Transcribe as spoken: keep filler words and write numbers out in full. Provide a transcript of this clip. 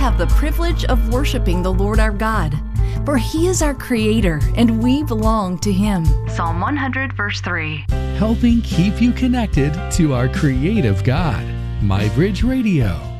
have the privilege of worshiping the Lord our God. For He is our Creator, and we belong to Him. Psalm one hundred, verse three. Helping keep you connected to our creative God. MyBridge Radio.